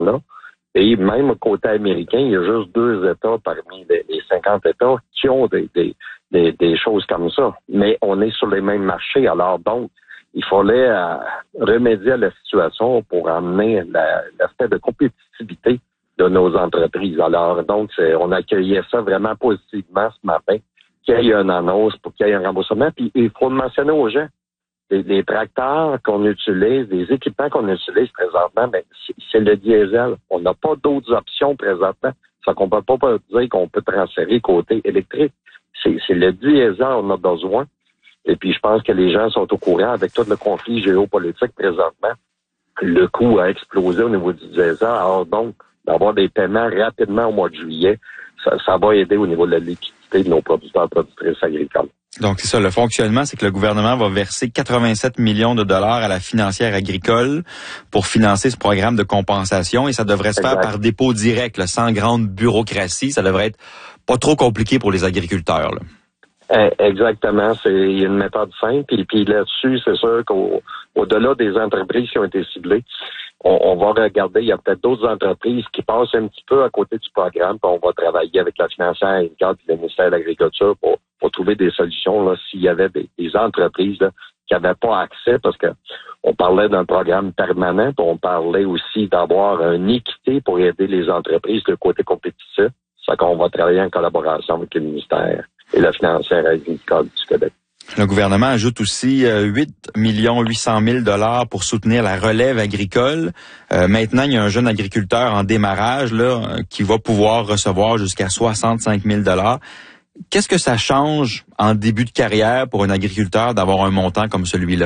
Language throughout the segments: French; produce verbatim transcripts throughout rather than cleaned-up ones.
là. Et même côté américain, il y a juste deux États parmi les, les cinquante États qui ont des, des, des, des choses comme ça. Mais on est sur les mêmes marchés. Alors donc, il fallait euh, remédier à la situation pour amener la, l'aspect de compétitivité de nos entreprises. Alors donc, c'est, on accueillait ça vraiment positivement ce matin, qu'il y ait une annonce pour qu'il y ait un remboursement. Puis il faut le mentionner aux gens. Les, les tracteurs qu'on utilise, les équipements qu'on utilise présentement, ben, c'est, c'est le diesel. On n'a pas d'autres options présentement. Ça qu'on peut pas dire qu'on peut transférer côté électrique. C'est, c'est le diesel qu'on a besoin. Et puis, je pense que les gens sont au courant avec tout le conflit géopolitique présentement. Le coût a explosé au niveau du diesel. Alors donc, d'avoir des paiements rapidement au mois de juillet, ça, ça va aider au niveau de la liquidité de nos producteurs et productrices agricoles. Donc, c'est ça. Le fonctionnement, c'est que le gouvernement va verser quatre-vingt-sept millions de dollars à la financière agricole pour financer ce programme de compensation. Et ça devrait se faire par dépôt direct, là, sans grande bureaucratie. Ça devrait être pas trop compliqué pour les agriculteurs, là. Exactement, c'est il y a une méthode simple, et puis là-dessus, c'est sûr qu'au-delà des entreprises qui ont été ciblées, on, on va regarder, il y a peut-être d'autres entreprises qui passent un petit peu à côté du programme, puis on va travailler avec la financière agricole et le ministère de l'Agriculture pour, pour trouver des solutions là, s'il y avait des, des entreprises là, qui n'avaient pas accès, parce que on parlait d'un programme permanent, puis on parlait aussi d'avoir une équité pour aider les entreprises de côté compétitif. C'est qu'on va travailler en collaboration avec le ministère et la financière agricole du Québec. Le gouvernement ajoute aussi huit millions huit cent mille dollars pour soutenir la relève agricole. Euh, maintenant, il y a un jeune agriculteur en démarrage là qui va pouvoir recevoir jusqu'à soixante-cinq mille dollars. Qu'est-ce que ça change en début de carrière pour un agriculteur d'avoir un montant comme celui-là?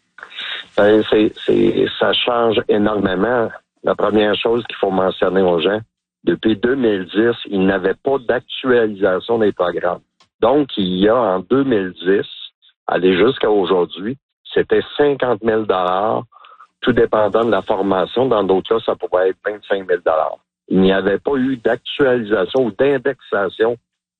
Ben, c'est, c'est, ça change énormément. La première chose qu'il faut mentionner aux gens, depuis deux mille dix, il n'avait pas d'actualisation des programmes. Donc, il y a en deux mille dix, aller jusqu'à aujourd'hui, c'était cinquante mille dollars, tout dépendant de la formation. Dans d'autres cas, ça pouvait être vingt-cinq mille dollars. Il n'y avait pas eu d'actualisation ou d'indexation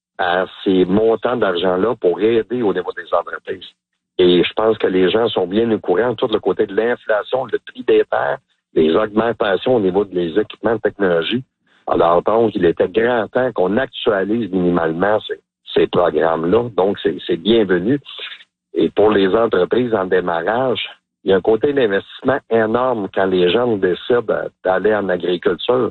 à ces montants d'argent-là pour aider au niveau des entreprises. Et je pense que les gens sont bien au courant, tout le côté de l'inflation, le prix des terres, les augmentations au niveau des équipements de technologie. Alors, donc, il était grand temps qu'on actualise minimalement ces ces programmes-là. Donc, c'est, c'est bienvenu. Et pour les entreprises en démarrage, il y a un côté d'investissement énorme quand les jeunes décident d'aller en agriculture.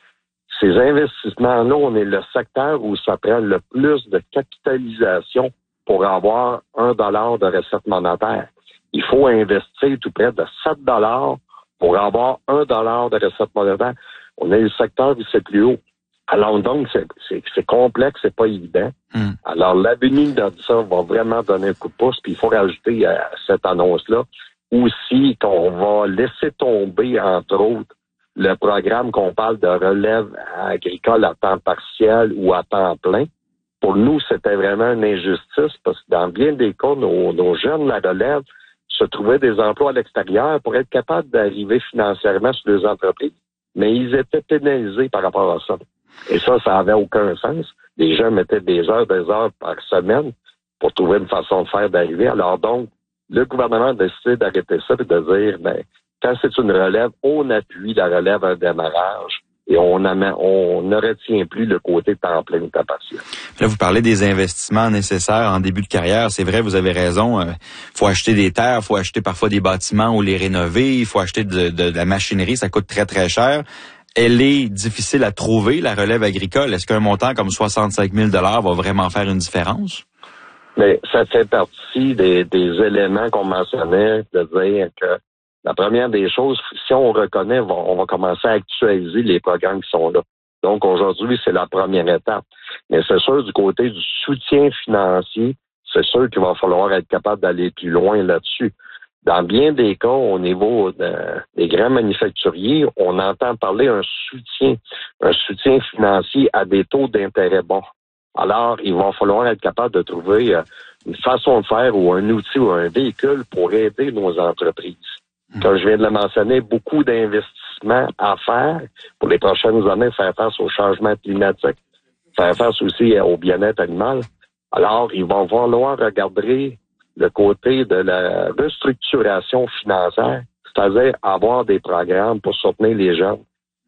Ces investissements-là, on est le secteur où ça prend le plus de capitalisation pour avoir un dollar de recette monétaire. Il faut investir tout près de sept dollars pour avoir un dollar de recette monétaire. On est le secteur où c'est plus haut. Alors donc, c'est, c'est, c'est complexe, c'est pas évident. Mm. Alors, l'avenir de ça va vraiment donner un coup de pouce, puis il faut rajouter à cette annonce-là aussi qu'on va laisser tomber, entre autres, le programme qu'on parle de relève agricole à temps partiel ou à temps plein. Pour nous, c'était vraiment une injustice parce que dans bien des cas, nos, nos jeunes, la relève, se trouvaient des emplois à l'extérieur pour être capables d'arriver financièrement sur les entreprises, mais ils étaient pénalisés par rapport à ça. Et ça, ça avait aucun sens. Les gens mettaient des heures, des heures par semaine pour trouver une façon de faire d'arriver. Alors donc, le gouvernement a décidé d'arrêter ça et de dire, ben, quand c'est une relève, on appuie la relève à un démarrage et on, amène, on ne retient plus le côté temps plein ou temps partiel. Là, vous parlez des investissements nécessaires en début de carrière. C'est vrai, vous avez raison. Il faut acheter des terres, il faut acheter parfois des bâtiments ou les rénover, il faut acheter de, de, de la machinerie, ça coûte très, très cher. Elle est difficile à trouver, la relève agricole. Est-ce qu'un montant comme soixante-cinq mille dollars va vraiment faire une différence? Mais ça fait partie des, des éléments qu'on mentionnait, de dire que la première des choses, si on reconnaît, on va commencer à actualiser les programmes qui sont là. Donc aujourd'hui, c'est la première étape. Mais c'est sûr, du côté du soutien financier, c'est sûr qu'il va falloir être capable d'aller plus loin là-dessus. Dans bien des cas, au niveau de, des grands manufacturiers, on entend parler d'un soutien, un soutien financier à des taux d'intérêt bons. Alors, il va falloir être capable de trouver une façon de faire ou un outil ou un véhicule pour aider nos entreprises. Comme je viens de le mentionner, beaucoup d'investissements à faire pour les prochaines années, faire face au changement climatique, faire face aussi au bien-être animal. Alors, il va falloir regarder le côté de la restructuration financière, c'est-à-dire avoir des programmes pour soutenir les jeunes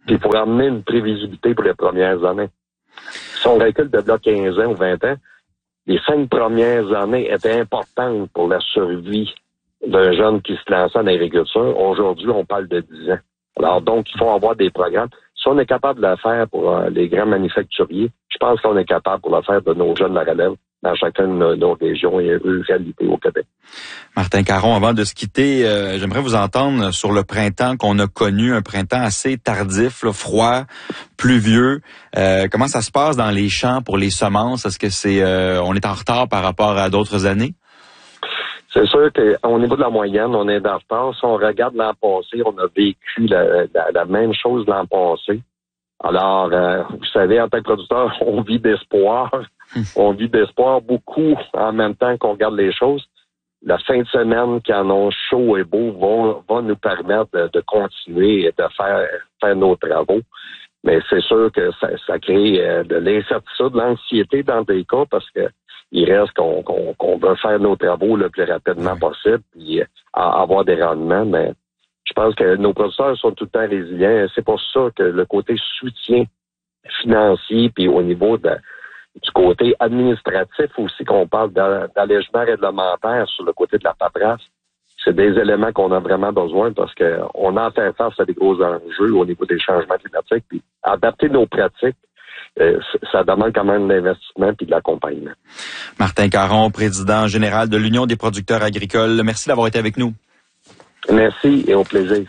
Puis il faut amener une prévisibilité pour les premières années. Si on recule de là quinze ans ou vingt ans, les cinq premières années étaient importantes pour la survie d'un jeune qui se lançait en agriculture. Aujourd'hui, on parle de dix ans. Alors donc, il faut avoir des programmes. Si on est capable de le faire pour euh, les grands manufacturiers, je pense qu'on est capable pour le faire de nos jeunes de la relève dans chacune de nos régions et ruralités au Québec. Martin Caron, avant de se quitter, euh, j'aimerais vous entendre sur le printemps qu'on a connu, un printemps assez tardif, là, froid, pluvieux. Euh, comment ça se passe dans les champs pour les semences? Est-ce que c'est euh, on est en retard par rapport à d'autres années? C'est sûr qu'au niveau de la moyenne, on est en retard. Si on regarde l'an passé, on a vécu la, la, la même chose l'an passé. Alors, euh, vous savez, en tant que producteur, on vit d'espoir. On vit d'espoir beaucoup en même temps qu'on regarde les choses. La fin de semaine qui annonce chaud et beau va, va nous permettre de, de continuer et de faire, faire nos travaux. Mais c'est sûr que ça, ça crée de l'incertitude, de l'anxiété dans des cas parce que il reste qu'on, qu'on, qu'on veut faire nos travaux le plus rapidement possible et avoir des rendements. Mais je pense que nos producteurs sont tout le temps résilients. C'est pour ça que le côté soutien financier puis au niveau de du côté administratif aussi, qu'on parle d'allègement réglementaire sur le côté de la paperasse, c'est des éléments qu'on a vraiment besoin parce que on a fait face à des gros enjeux au niveau des changements climatiques. Puis adapter nos pratiques, euh, ça demande quand même de l'investissement puis de l'accompagnement. Martin Caron, président général de l'Union des producteurs agricoles, merci d'avoir été avec nous. Merci et au plaisir.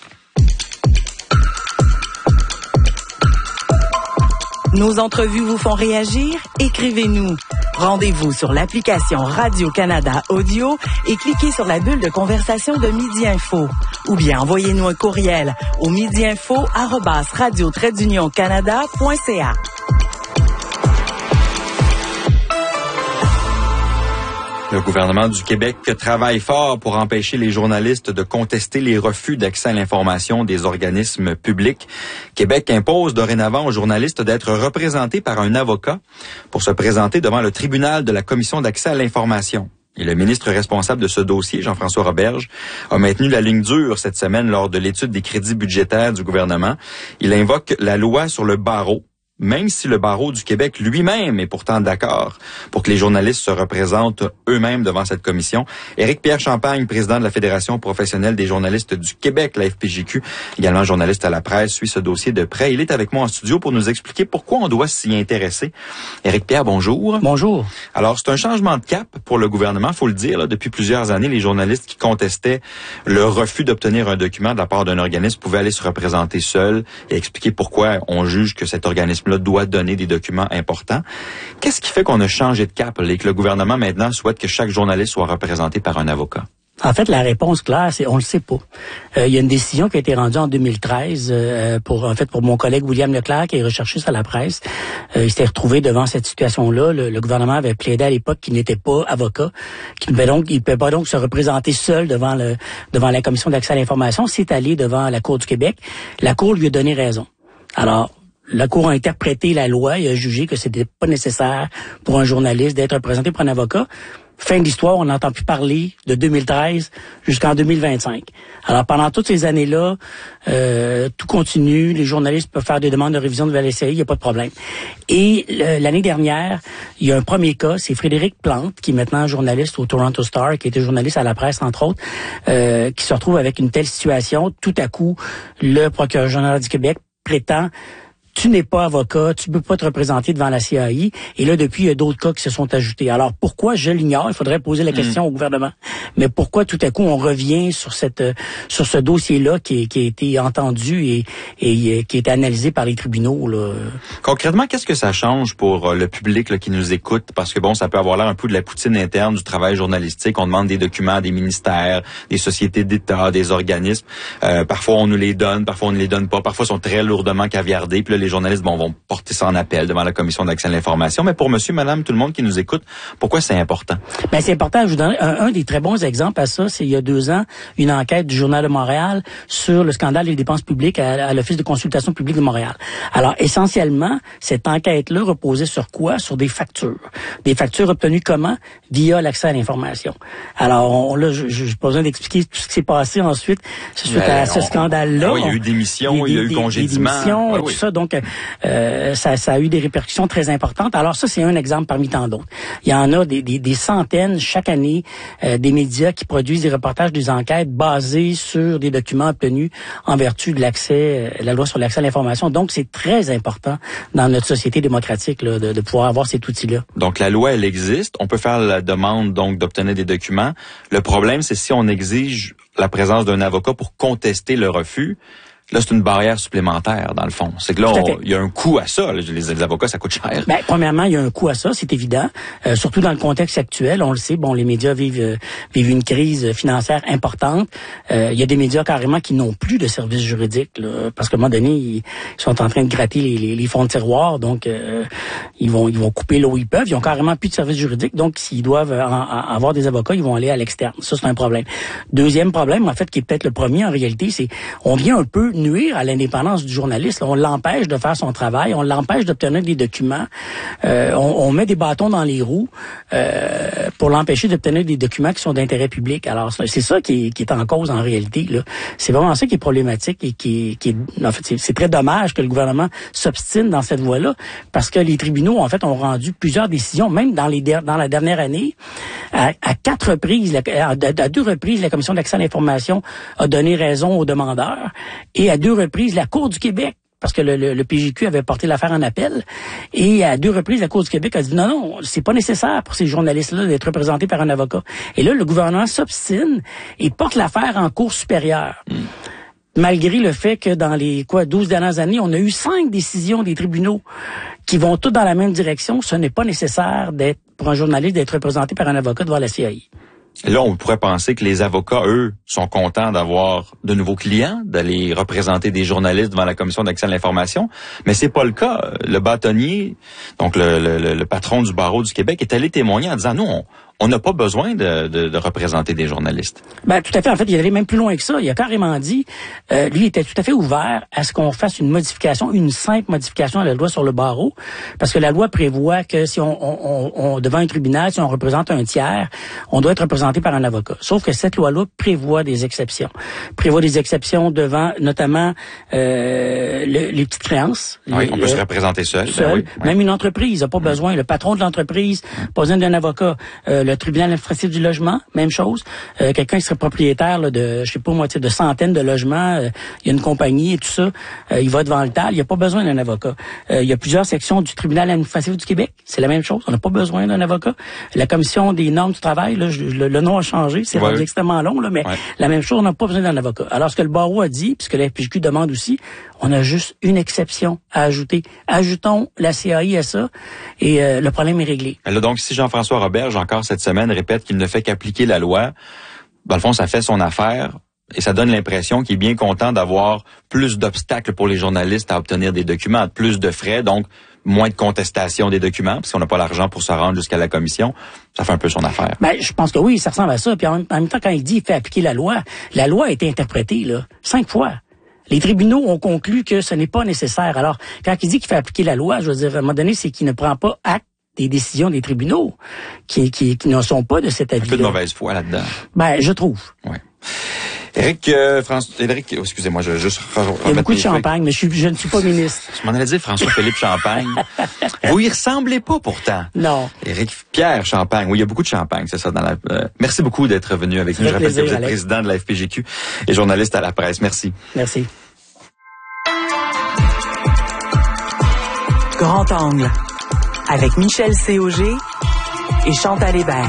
Nos entrevues vous font réagir? Écrivez-nous. Rendez-vous sur l'application Radio-Canada Audio et cliquez sur la bulle de conversation de Midi Info. Ou bien envoyez-nous un courriel au midiinfo arobase radio trait d'union canada point c a. Le gouvernement du Québec travaille fort pour empêcher les journalistes de contester les refus d'accès à l'information des organismes publics. Québec impose dorénavant aux journalistes d'être représentés par un avocat pour se présenter devant le tribunal de la Commission d'accès à l'information. Et le ministre responsable de ce dossier, Jean-François Roberge, a maintenu la ligne dure cette semaine lors de l'étude des crédits budgétaires du gouvernement. Il invoque la loi sur le barreau, même si le barreau du Québec lui-même est pourtant d'accord pour que les journalistes se représentent eux-mêmes devant cette commission. Éric-Pierre Champagne, président de la Fédération professionnelle des journalistes du Québec, la F P J Q, également journaliste à la presse, suit ce dossier de près. Il est avec moi en studio pour nous expliquer pourquoi on doit s'y intéresser. Éric-Pierre, bonjour. Bonjour. Alors, c'est un changement de cap pour le gouvernement, faut le dire. Là, depuis plusieurs années, les journalistes qui contestaient le refus d'obtenir un document de la part d'un organisme pouvaient aller se représenter seuls et expliquer pourquoi on juge que cet organisme là doit donner des documents importants. Qu'est-ce qui fait qu'on a changé de cap et que le gouvernement maintenant souhaite que chaque journaliste soit représenté par un avocat? En fait, la réponse claire, c'est on le sait pas. Euh, il y a une décision qui a été rendue en deux mille treize euh, pour en fait pour mon collègue William Leclerc qui est recherchiste à la presse. Euh, il s'était retrouvé devant cette situation-là. Le, le gouvernement avait plaidé à l'époque qu'il n'était pas avocat, qu'il ne pouvait donc il pouvait pas donc se représenter seul devant le devant la commission d'accès à l'information. C'est allé devant la Cour du Québec. La Cour lui a donné raison. Alors la Cour a interprété la loi et a jugé que c'était pas nécessaire pour un journaliste d'être représenté par un avocat. Fin de l'histoire, on n'entend plus parler de deux mille treize jusqu'en deux mille vingt-cinq. Alors, pendant toutes ces années-là, euh, tout continue. Les journalistes peuvent faire des demandes de révision de la L C I, il n'y a pas de problème. Et le, l'année dernière, il y a un premier cas, c'est Frédéric Plante, qui est maintenant journaliste au Toronto Star, qui était journaliste à la presse, entre autres, euh, qui se retrouve avec une telle situation. Tout à coup, le procureur général du Québec prétend: tu n'es pas avocat, tu peux pas te représenter devant la C A I. Et là, depuis, il y a d'autres cas qui se sont ajoutés. Alors, pourquoi? Je l'ignore. Il faudrait poser la question mmh. au gouvernement. Mais pourquoi, tout à coup, on revient sur cette, sur ce dossier-là qui, qui a été entendu et, et qui a été analysé par les tribunaux, là? Concrètement, qu'est-ce que ça change pour le public là, qui nous écoute? Parce que bon, ça peut avoir l'air un peu de la poutine interne du travail journalistique. On demande des documents des ministères, des sociétés d'État, des organismes. Euh, parfois, on nous les donne, parfois, on ne les donne pas. Parfois, ils sont très lourdement caviardés. Puis là, les journalistes bon, vont porter ça en appel devant la Commission d'accès à l'information. Mais pour monsieur, madame, tout le monde qui nous écoute, pourquoi c'est important? Ben, c'est important. Je vous donne un, un des très bons exemples à ça. C'est il y a deux ans, une enquête du Journal de Montréal sur le scandale des dépenses publiques à, à l'Office de consultation publique de Montréal. Alors, essentiellement, cette enquête-là reposait sur quoi? Sur des factures. Des factures obtenues comment? Via l'accès à l'information. Alors, on, là, je n'ai pas besoin d'expliquer tout ce qui s'est passé ensuite suite Mais à ce on, scandale-là. Oui, il y a eu démission, il y a eu congédiement. Des démissions, ah, tout oui. ça. Donc, euh, ça, ça a eu des répercussions très importantes. Alors, ça, c'est un exemple parmi tant d'autres. Il y en a des, des, des centaines chaque année euh, des médias qui produisent des reportages, des enquêtes basées sur des documents obtenus en vertu de l'accès, euh, la loi sur l'accès à l'information. Donc, c'est très important dans notre société démocratique là, de, de pouvoir avoir cet outil-là. Donc, la loi, elle existe. On peut faire la demande donc d'obtenir des documents. Le problème, c'est si on exige la présence d'un avocat pour contester le refus. Là, c'est une barrière supplémentaire, dans le fond. C'est que là, il y a un coût à ça. Les, les avocats, ça coûte cher. Ben, premièrement, il y a un coût à ça, c'est évident. Euh, surtout dans le contexte actuel, on le sait, bon, les médias vivent euh, vivent une crise financière importante. Euh, il y a des médias carrément qui n'ont plus de services juridiques, là, parce qu'à un moment donné, ils sont en train de gratter les, les, les fonds de tiroir, donc euh, ils vont ils vont couper là où ils peuvent. Ils ont carrément plus de services juridiques, donc s'ils doivent en, en, avoir des avocats, ils vont aller à l'externe. Ça, c'est un problème. Deuxième problème, en fait, qui est peut-être le premier en réalité, c'est on vient un peu nuire à l'indépendance du journaliste. On l'empêche de faire son travail, on l'empêche d'obtenir des documents, euh, on, on met des bâtons dans les roues euh, pour l'empêcher d'obtenir des documents qui sont d'intérêt public. Alors, c'est ça qui est, qui est en cause en réalité, là. C'est vraiment ça qui est problématique et qui, qui est... En fait, c'est, c'est très dommage que le gouvernement s'obstine dans cette voie-là, parce que les tribunaux, en fait, ont rendu plusieurs décisions, même dans les dans la dernière année, à, à quatre reprises, à, à deux reprises, la Commission d'accès à l'information a donné raison aux demandeurs, et à deux reprises, la Cour du Québec, parce que le, le, le P J Q avait porté l'affaire en appel, et à deux reprises, la Cour du Québec a dit non, non, c'est pas nécessaire pour ces journalistes-là d'être représentés par un avocat. Et là, le gouvernement s'obstine et porte l'affaire en Cour supérieure. Mm. Malgré le fait que dans les quoi douze dernières années, on a eu cinq décisions des tribunaux qui vont toutes dans la même direction. Ce n'est pas nécessaire d'être pour un journaliste d'être représenté par un avocat devant la C A I. Là, on pourrait penser que les avocats, eux, sont contents d'avoir de nouveaux clients, d'aller représenter des journalistes devant la Commission d'accès à l'information, mais c'est pas le cas. Le bâtonnier, donc le, le, le patron du barreau du Québec, est allé témoigner en disant, nous, on on n'a pas besoin de, de, de représenter des journalistes. Ben tout à fait. En fait, il allait même plus loin que ça. Il a carrément dit, euh, lui, il était tout à fait ouvert à ce qu'on fasse une modification, une simple modification à la loi sur le barreau, parce que la loi prévoit que si on, on, on devant un tribunal, si on représente un tiers, on doit être représenté par un avocat. Sauf que cette loi-là prévoit des exceptions, prévoit des exceptions devant, notamment euh, le, les petites créances. Oui, les, on peut euh, se représenter seul. seul. Ben oui, oui. Même une entreprise n'a pas mmh. besoin. Le patron de l'entreprise, mmh. pas besoin d'un avocat. Euh, le tribunal administratif du logement, même chose. Euh, quelqu'un qui serait propriétaire là, de, je sais pas moi, de centaines de logements, euh, il y a une compagnie et tout ça, euh, il va devant le T A L, il n'y a pas besoin d'un avocat. Euh, il y a plusieurs sections du tribunal administratif du Québec, c'est la même chose, on n'a pas besoin d'un avocat. La commission des normes du travail, là, je, le, le nom a changé, c'est ouais. extrêmement long, là, mais ouais. la même chose, on n'a pas besoin d'un avocat. Alors ce que le barreau a dit, puisque la F P J Q demande aussi, on a juste une exception à ajouter. Ajoutons la C A I à ça et euh, le problème est réglé. Là, donc, si Jean-François Roberge, encore cette semaine, répète qu'il ne fait qu'appliquer la loi, dans le fond, ça fait son affaire et ça donne l'impression qu'il est bien content d'avoir plus d'obstacles pour les journalistes à obtenir des documents, plus de frais, donc moins de contestation des documents, parce qu'on n'a pas l'argent pour se rendre jusqu'à la commission. Ça fait un peu son affaire. Ben, je pense que oui, ça ressemble à ça. Puis en même, en même temps, quand il dit qu'il fait appliquer la loi, la loi a été interprétée là cinq fois. Les tribunaux ont conclu que ce n'est pas nécessaire. Alors, quand il dit qu'il fait appliquer la loi, je veux dire, à un moment donné, c'est qu'il ne prend pas acte des décisions des tribunaux qui, qui, qui ne sont pas de cet avis-là. Un peu de mauvaise foi là-dedans. Ben, je trouve. Ouais. Éric, euh, François, Éric, oh, excusez-moi, je vais juste remettre. Il y a beaucoup de champagne, mais je, suis, je ne suis pas ministre. Je m'en allais dire François-Philippe Champagne. Vous y ressemblez pas pourtant. Non. Éric Pierre Champagne. Oui, il y a beaucoup de champagne, c'est ça. Dans la. Euh, merci beaucoup d'être venu avec nous. Je rappelle plaisir, que vous êtes Alex. Président de la F P J Q et journaliste à la presse. Merci. Merci. Grand angle. Avec Michel Cauger et Chantal Hébert.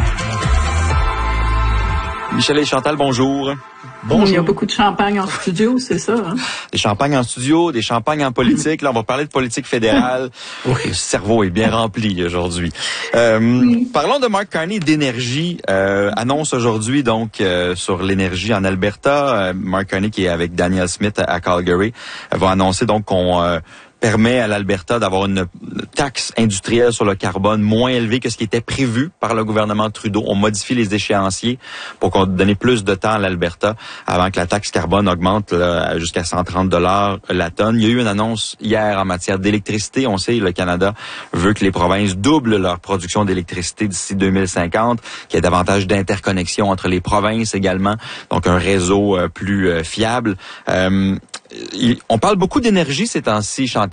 Michel et Chantal, bonjour. Bonjour. Il y a beaucoup de champagne en studio, c'est ça. Hein? Des champagnes en studio, des champagnes en politique. Là, on va parler de politique fédérale. Oui. Le cerveau est bien rempli aujourd'hui. Euh, oui. Parlons de Mark Carney d'énergie. Euh, annonce aujourd'hui donc euh, sur l'énergie en Alberta. Euh, Mark Carney qui est avec Daniel Smith à, à Calgary euh, va annoncer donc qu'on euh, permet à l'Alberta d'avoir une taxe industrielle sur le carbone moins élevée que ce qui était prévu par le gouvernement Trudeau. On modifie les échéanciers pour qu'on donne plus de temps à l'Alberta avant que la taxe carbone augmente là, jusqu'à cent trente dollars la tonne. Il y a eu une annonce hier en matière d'électricité. On sait, le Canada veut que les provinces doublent leur production d'électricité d'ici deux mille cinquante, qu'il y ait davantage d'interconnexion entre les provinces également, donc un réseau euh, plus euh, fiable. Euh, il, on parle beaucoup d'énergie ces temps-ci, Chantal.